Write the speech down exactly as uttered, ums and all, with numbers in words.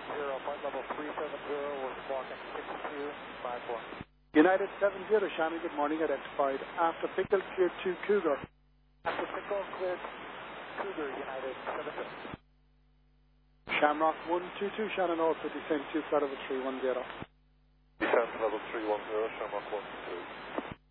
zero, flight level three seven zero, we're squawking six two five four. United seven zero, Shannon, good morning, identified after Pickle, clear two Cougar. After Pickle, cleared Cougar, United seven zero. Shamrock one two two, Shannon, also descend to flight level three one zero. Descent level three one zero, Shamrock one two two.